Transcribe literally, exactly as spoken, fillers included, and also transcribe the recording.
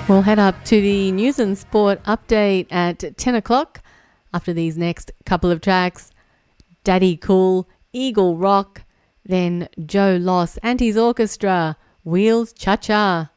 We'll head up to the news and sport update at ten o'clock after these next couple of tracks. Daddy Cool, Eagle Rock, then Joe Loss and his orchestra, Wheels Cha-Cha.